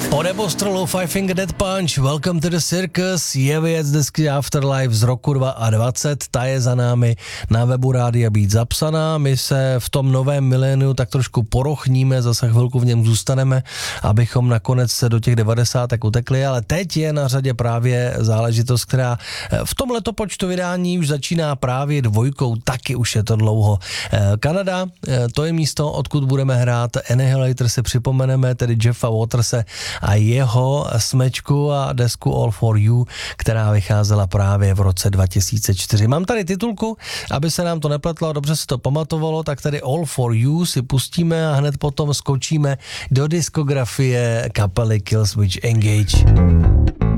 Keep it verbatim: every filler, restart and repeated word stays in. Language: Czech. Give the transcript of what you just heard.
Po Debostro Five Finger Death Punch, Welcome to the Circus, je věc desky Afterlife z roku dvacet dvacet, ta je za námi na webu Rádia Beat zapsaná, my se v tom novém miléniu tak trošku porochníme, zase chvilku v něm zůstaneme, abychom nakonec se do těch devadesátek utekli, ale teď je na řadě právě záležitost, která v tom letopočtu vydání už začíná právě dvojkou, taky už je to dlouho. Kanada, to je místo, odkud budeme hrát Annihilator, si připomeneme, tedy Jeffa Waterse a jeho smečku a desku All for You, která vycházela právě v roce dva tisíce čtyři. Mám tady titulku, aby se nám to nepletlo a dobře se to pamatovalo, tak tady All for You si pustíme a hned potom skočíme do diskografie kapely Killswitch Engage.